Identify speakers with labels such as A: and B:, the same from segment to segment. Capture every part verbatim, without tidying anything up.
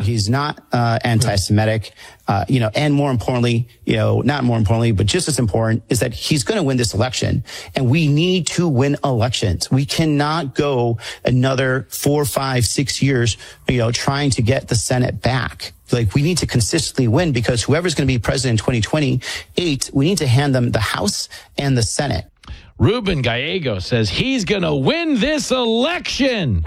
A: he's not uh, anti-Semitic. Uh, you know, and more importantly, you know, not more importantly, but just as important is that he's going to win this election. And we need to win elections. We cannot go another four, five, six years, you know, trying to get the Senate back. Like, we need to consistently win, because whoever's going to be president in twenty twenty-eight, we need to hand them the House and the Senate.
B: Ruben Gallego says he's going to win this election.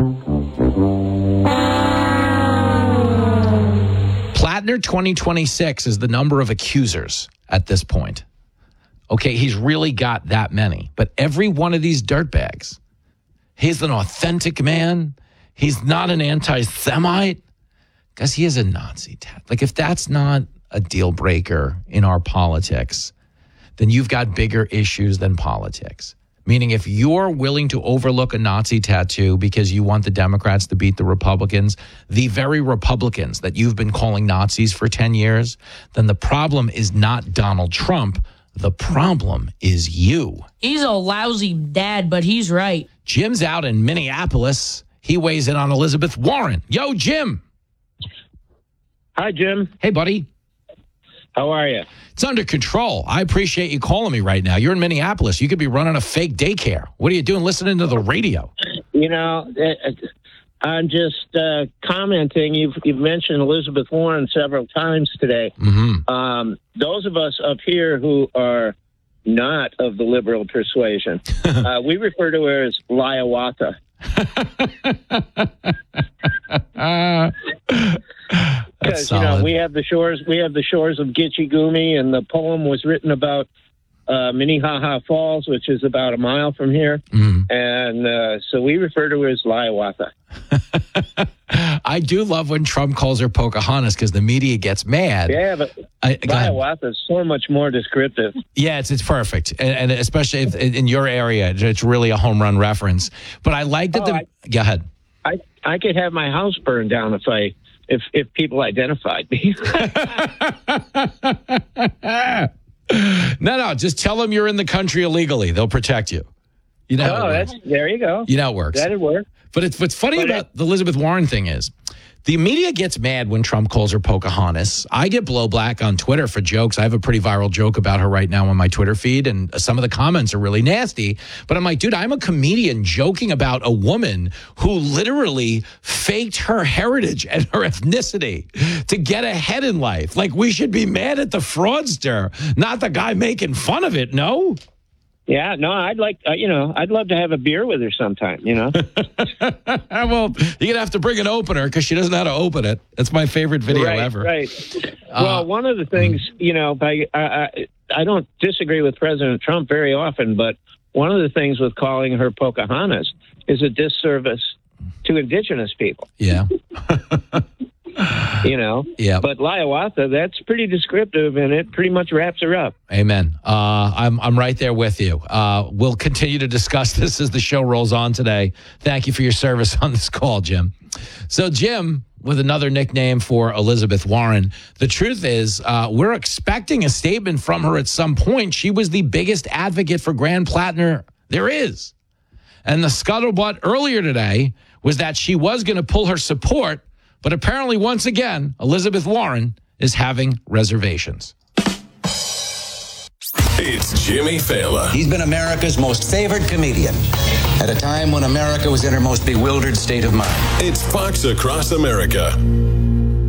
B: Plattner twenty twenty-six is the number of accusers at this point. Okay, he's really got that many. But every one of these dirtbags, he's an authentic man. He's not an anti-Semite. Because he is a Nazi. Like, if that's not a deal breaker in our politics, then you've got bigger issues than politics. Meaning, if you're willing to overlook a Nazi tattoo because you want the Democrats to beat the Republicans, the very Republicans that you've been calling Nazis for ten years, then the problem is not Donald Trump. The problem is you.
C: He's a lousy dad, but he's right.
B: Jim's out in Minneapolis. He weighs in on Elizabeth Warren. Yo, Jim.
D: Hi, Jim.
B: Hey, buddy.
D: How are you?
B: It's under control. I appreciate you calling me right now. You're in Minneapolis. You could be running a fake daycare. What are you doing listening to the radio?
D: You know, I'm just uh, commenting. You've, you've mentioned Elizabeth Warren several times today.
B: Mm-hmm.
D: Um, those of us up here who are not of the liberal persuasion, uh, we refer to her as Liawata. Because, you know, we have the shores, we have the shores of Gitche Gumee, and the poem was written about uh, Minnehaha Falls, which is about a mile from here,
B: mm.
D: and uh, so we refer to her as Liawata.
B: I do love when Trump calls her Pocahontas, because the media gets mad.
D: Yeah, but I, Liawata is so much more descriptive.
B: Yeah, it's it's perfect, and, and especially if, in your area, it's really a home run reference. But I like that.
D: Oh,
B: the
D: I,
B: go ahead.
D: I I could have my house burned down if I. If if people identified me. no, no, just tell them you're in the country illegally. They'll protect you. You know. Oh, that's there you go.
B: You know how it works.
D: That'd work.
B: But it's what's funny
D: but
B: about
D: it,
B: the Elizabeth Warren thing is, the media gets mad when Trump calls her Pocahontas. I get blowback on Twitter for jokes. I have a pretty viral joke about her right now on my Twitter feed, and some of the comments are really nasty. But I'm like, dude, I'm a comedian joking about a woman who literally faked her heritage and her ethnicity to get ahead in life. Like, we should be mad at the fraudster, not the guy making fun of it, no?
D: Yeah, no, I'd like, uh, you know, I'd love to have a beer with her sometime, you know.
B: Well, you're going to have to bring an opener, because she doesn't know how to open it. That's my favorite video
D: right,
B: ever.
D: Right.
B: Uh,
D: well, one of the things, you know, I, I, I don't disagree with President Trump very often, but one of the things with calling her Pocahontas is a disservice to indigenous people.
B: Yeah.
D: You know,
B: yeah.
D: But Liawata, that's pretty descriptive, and it pretty much wraps her up.
B: Amen. Uh, I'm I'm right there with you. Uh, we'll continue to discuss this as the show rolls on today. Thank you for your service on this call, Jim. So, Jim, with another nickname for Elizabeth Warren, the truth is, uh, we're expecting a statement from her at some point. She was the biggest advocate for Grand Plattner there is, and the scuttlebutt earlier today was that she was going to pull her support. But apparently, once again, Elizabeth Warren is having reservations.
E: It's Jimmy Fallon.
F: He's been America's most favored comedian at a time when America was in her most bewildered state of mind.
E: It's Fox Across America.